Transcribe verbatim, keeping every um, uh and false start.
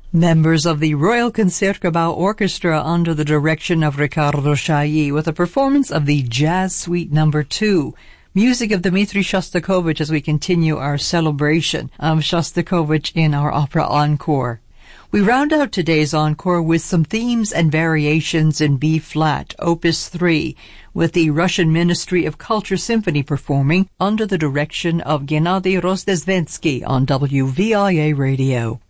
Members of the Royal Concertgebouw Orchestra under the direction of Riccardo Chailly with a performance of the Jazz Suite Number two. Music of Dmitri Shostakovich as we continue our celebration of Shostakovich in our opera encore. We round out today's encore with some themes and variations in B-flat, Opus three, with the Russian Ministry of Culture Symphony performing under the direction of Gennady Rozdestvensky on W V I A Radio.